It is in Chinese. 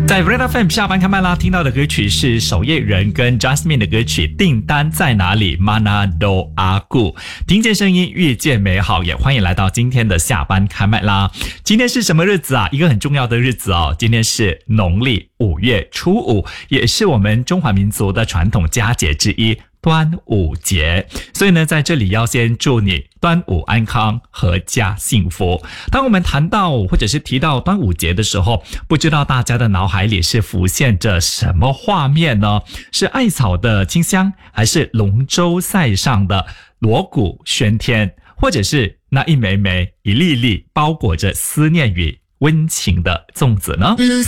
在 Red FM 下班开麦啦，听到的歌曲是守夜人跟 Jasmine 的歌曲《订单在哪里》Mana Do Aku。听见声音，遇见美好，也欢迎来到今天的下班开麦啦。今天是什么日子啊？一个很重要的日子哦，今天是农历5月初5，也是我们中华民族的传统佳节之一。端午节，所以呢，在这里要先祝你端午安康，阖家幸福。当我们谈到或者是提到端午节的时候，不知道大家的脑海里是浮现着什么画面呢？是艾草的清香，还是龙舟赛上的锣鼓喧天，或者是那一枚枚、一粒粒包裹着思念与温情的粽子呢？